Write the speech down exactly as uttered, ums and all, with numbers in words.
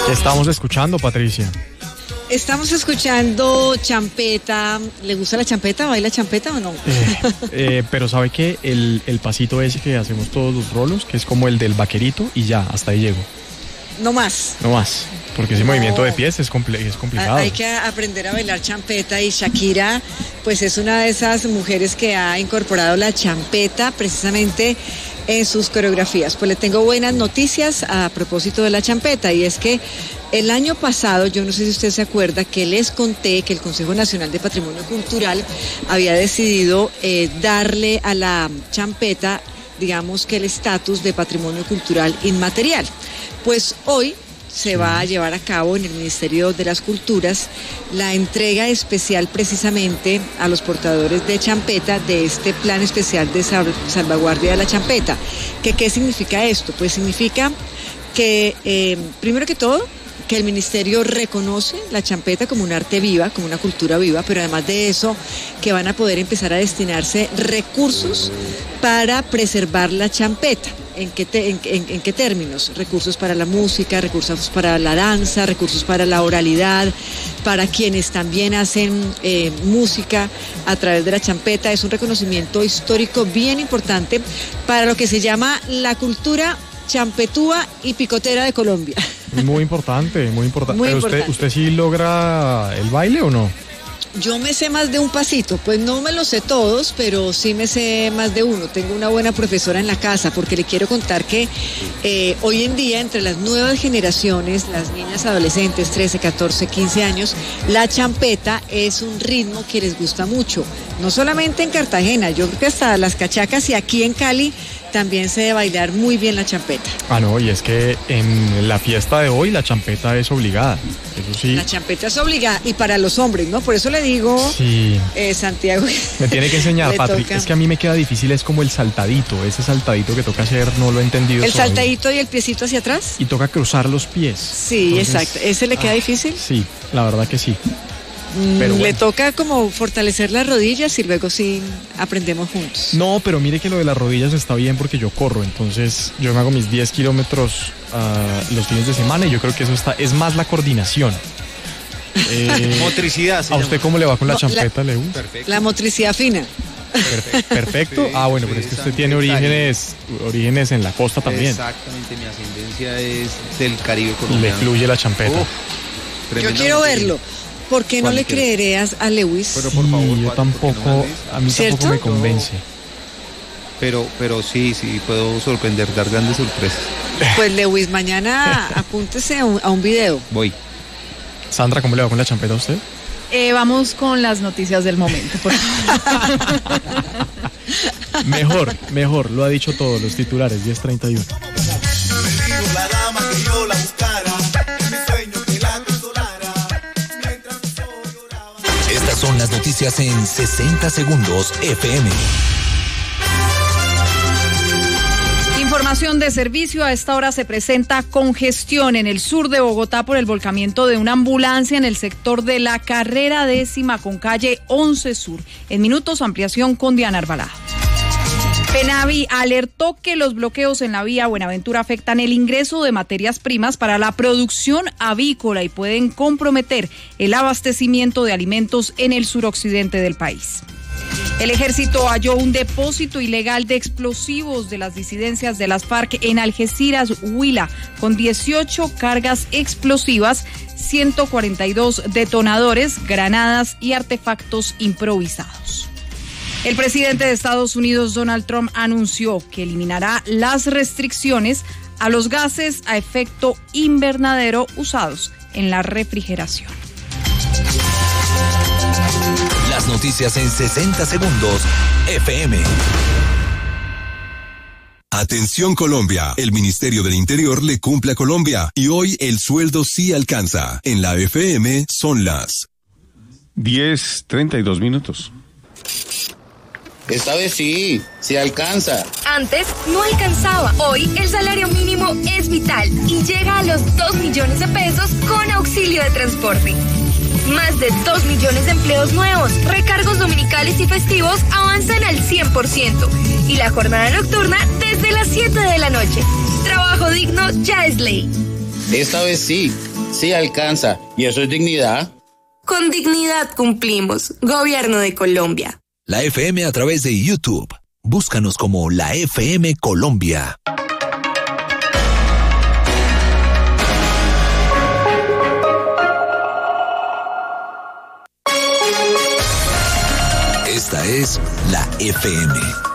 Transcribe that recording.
¿Qué estamos escuchando, Patricia? Estamos escuchando champeta. ¿Le gusta la champeta? ¿Baila champeta o no? Eh, eh, pero ¿sabe qué? El, el pasito ese que hacemos todos los rolos, que es como el del vaquerito, y ya, hasta ahí llego. No más. No más, porque ese no. movimiento de pies es, compl- es complicado. Hay que aprender a bailar champeta, y Shakira pues es una de esas mujeres que ha incorporado la champeta precisamente en sus coreografías. Pues le tengo buenas noticias a propósito de la champeta, y es que el año pasado, yo no sé si usted se acuerda, que les conté que el Consejo Nacional de Patrimonio Cultural había decidido eh, darle a la champeta, digamos que el estatus de patrimonio cultural inmaterial. Pues hoy se va a llevar a cabo en el Ministerio de las Culturas la entrega especial precisamente a los portadores de champeta de este plan especial de salvaguardia de la champeta. ¿Qué, qué significa esto? Pues significa que, eh, primero que todo, que el ministerio reconoce la champeta como un arte viva, como una cultura viva, pero además de eso, que van a poder empezar a destinarse recursos para preservar la champeta. ¿En qué, te, en, en, ¿En qué términos? Recursos para la música, recursos para la danza, recursos para la oralidad, para quienes también hacen eh, música a través de la champeta. Es un reconocimiento histórico bien importante para lo que se llama la cultura champetúa y picotera de Colombia. Muy importante, muy importante. Muy ¿Pero importante. Usted, usted sí logra el baile o no? Yo me sé más de un pasito, pues no me los sé todos, pero sí me sé más de uno. Tengo una buena profesora en la casa, porque le quiero contar que eh, hoy en día, entre las nuevas generaciones, las niñas adolescentes, trece, catorce, quince años, la champeta es un ritmo que les gusta mucho. No solamente en Cartagena, yo creo que hasta las cachacas, y aquí en Cali también se debe bailar muy bien la champeta. Ah, no, y es que en la fiesta de hoy la champeta es obligada, eso sí. La champeta es obligada, y para los hombres, ¿no? Por eso le digo, sí. eh, Santiago. Me tiene que enseñar, Patrick. Toca. Es que a mí me queda difícil, es como el saltadito, ese saltadito que toca hacer, no lo he entendido. El todavía. saltadito y el piecito hacia atrás. Y toca cruzar los pies. Sí, entonces, exacto. ¿Ese le queda ah, difícil? Sí, la verdad que sí. Pero bueno. Le toca como fortalecer las rodillas, y luego sí aprendemos juntos. No, pero mire que lo de las rodillas está bien, porque yo corro, entonces yo me hago mis diez kilómetros uh, los fines de semana, y yo creo que eso está, es más la coordinación. Eh, motricidad. ¿A usted cómo le va con la no, champeta, la, Leu? Perfecto. La motricidad fina. Perfecto. Perfecto. Sí, ah, bueno, pero es que usted tiene orígenes, orígenes en la costa también. Exactamente, mi ascendencia es del Caribe colombiano. Le fluye la champeta. Uf, yo quiero verlo. ¿Por qué no le quiero? creerías a Lewis? Pero por favor, sí, yo tampoco, no a mí ¿cierto? tampoco me convence. Pero, pero sí, sí, puedo sorprender, dar grandes sorpresas. Pues Lewis, mañana apúntese a un, a un video. Voy. Sandra, ¿cómo le va con la champeta a usted? Eh, vamos con las noticias del momento, por favor. Mejor, mejor, lo ha dicho todo, los titulares, diez treinta y uno. Estas son las noticias en sesenta segundos F M. Información de servicio. A esta hora se presenta congestión en el sur de Bogotá por el volcamiento de una ambulancia en el sector de la carrera décima con calle once Sur. En minutos, ampliación con Diana Arbalá. Penavi alertó que los bloqueos en la vía Buenaventura afectan el ingreso de materias primas para la producción avícola y pueden comprometer el abastecimiento de alimentos en el suroccidente del país. El ejército halló un depósito ilegal de explosivos de las disidencias de las FARC en Algeciras, Huila, con dieciocho cargas explosivas, ciento cuarenta y dos detonadores, granadas y artefactos improvisados. El presidente de Estados Unidos, Donald Trump, anunció que eliminará las restricciones a los gases a efecto invernadero usados en la refrigeración. Las noticias en sesenta segundos F M. Atención Colombia, el Ministerio del Interior le cumple a Colombia y hoy el sueldo sí alcanza. En la F M son las diez treinta y dos minutos. Esta vez sí, sí alcanza. Antes no alcanzaba. Hoy el salario mínimo es vital y llega a los dos millones de pesos con auxilio de transporte. Más de dos millones de empleos nuevos, recargos dominicales y festivos avanzan al cien por ciento. Y la jornada nocturna desde las siete de la noche. Trabajo digno ya es ley. Esta vez sí. sí alcanza. ¿Y eso es dignidad? Con dignidad cumplimos. Gobierno de Colombia. La F M a través de YouTube. Búscanos como la F M Colombia. Esta es la F M.